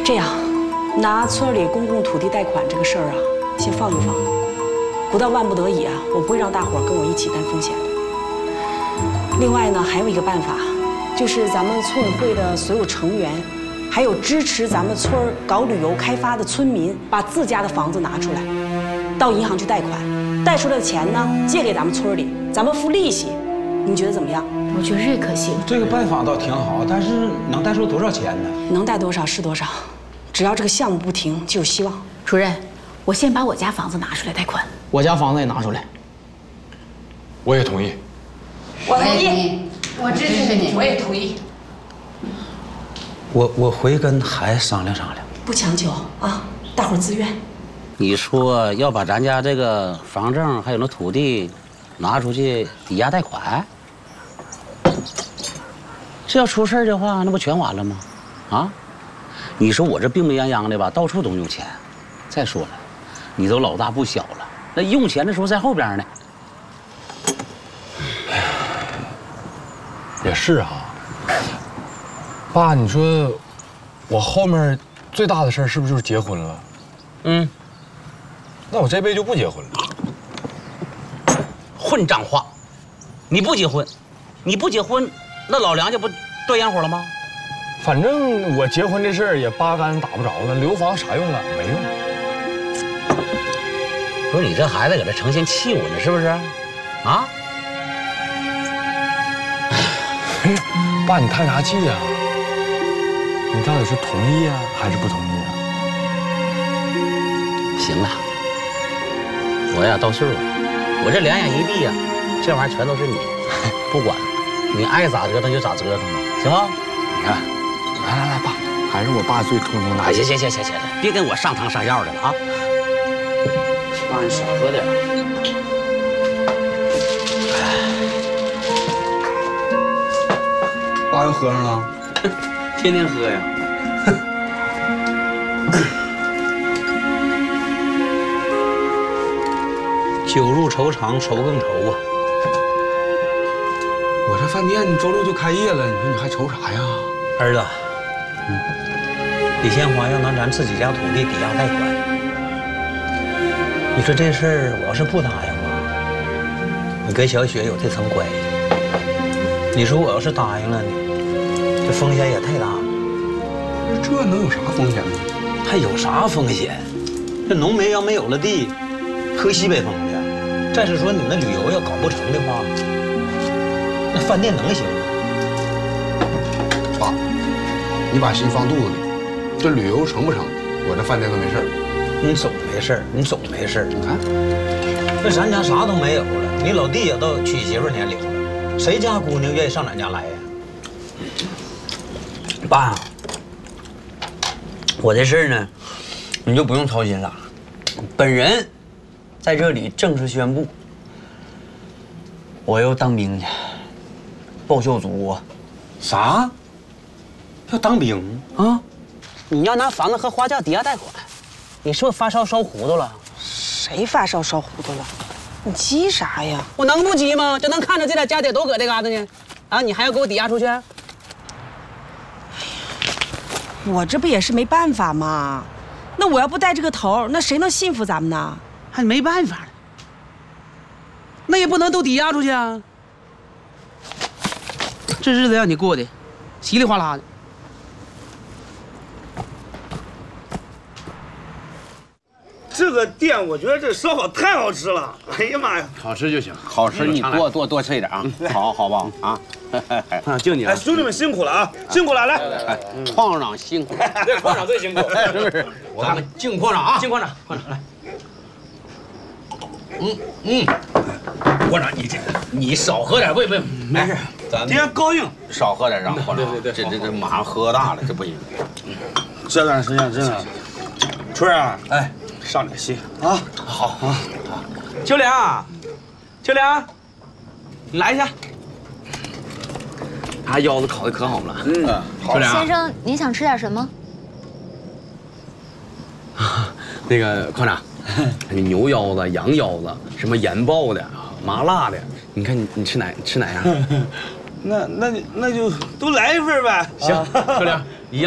这样，拿村里公共土地贷款这个事儿啊，先放一放。不到万不得已啊，我不会让大伙儿跟我一起担风险的。另外呢，还有一个办法，就是咱们村委会的所有成员，还有支持咱们村儿搞旅游开发的村民，把自家的房子拿出来，到银行去贷款，贷出来的钱呢，借给咱们村里，咱们付利息。你觉得怎么样？ 我觉得这可行。 这个办法倒挺好，但是能贷出多少钱呢？ 能贷多少是多少，只要这个项目不停，就有希望。 主任，我先把我家房子拿出来贷款。 我家房子也拿出来。 我也同意。 我同意，我支持你，我也同意。 我回跟孩子商量商量。 不强求啊，大伙儿自愿。 你说要把咱家这个房证还有那土地拿出去抵押贷款，这要出事的话，那不全完了吗？啊，你说我这病病殃殃的吧，到处都用钱。再说了，你都老大不小了，那用钱的时候在后边呢。 也是啊，爸，你说我后面最大的事儿是不是就是结婚了？ 嗯， 那我这辈子就不结婚了。 混账话！你不结婚，那老梁家不断烟火了吗？ 反正我结婚这事儿也八竿打不着了，留房啥用啊？没用。 不是你这孩子搁这成心气我呢，是不是？啊？ 爸，你叹啥气呀？你到底是同意啊，还是不同意啊？ 行了，我呀到岁数了，我这两眼一闭呀，这玩意儿全都是你，不管，你爱咋折腾就咋折腾吧，行吗？ 你看，来，爸，还是我爸最通情达理。 行，别跟我上汤上药的了啊！爸，你少喝点。 爸又喝上了， 天天喝呀。 酒入愁肠，愁更愁啊！我这饭店周六就开业了，你说你还愁啥呀？ 儿子，李鲜花要拿咱自己家土地抵押贷款，你说这事儿我要是不答应吧，我跟小雪有这层关系。你说我要是答应了呢，这风险也太大了。 这能有啥风险呢？ 还有啥风险？这浓眉要没有了地，喝西北风的。再是说你那旅游要搞不成的话，那饭店能行吗？ 爸，你把心放肚子里，这旅游成不成，我这饭店都没事儿。 你总没事儿，你看，那咱家啥都没有了，你老弟也到娶媳妇年龄了，谁家姑娘愿意上咱家来呀？爸，我这事儿呢，你就不用操心了。本人在这里正式宣布，我要当兵去，报效祖国。 啥？要当兵啊？ 你要拿房子和花轿抵押贷款，你是不是发烧烧糊涂了？ 谁发烧烧糊涂了？你急啥呀？ 我能不急吗？这能看着这俩家底都搁这嘎达呢，啊，你还要给我抵押出去？ 我这不也是没办法吗？那我要不带这个头，那谁能信服咱们呢？ 还没办法，那也不能都抵押出去啊。这日子让你过的稀里哗啦的。 这个店我觉得这烧烤太好吃了，哎呀妈呀， 好吃就行， 好吃你多吃一点啊，好不好啊？ 就你了，兄弟们辛苦了啊，辛苦了，来， 矿长辛苦， 这矿长最辛苦， 是不是？咱们敬矿长啊， 敬矿长来。 矿长你少喝点，不，没事，咱今天高兴， 少喝点，让矿长，这马上喝大了，这不行。 这段时间真的，春儿啊，哎，上点心啊， 好啊，秋凉，你来一下。他腰子烤的可好了。 好。 先生，您想吃点什么？ 那个矿长，牛腰子、羊腰子，什么盐爆的、麻辣的，你看你吃哪样？ 那就都来一份呗。 行，秋凉，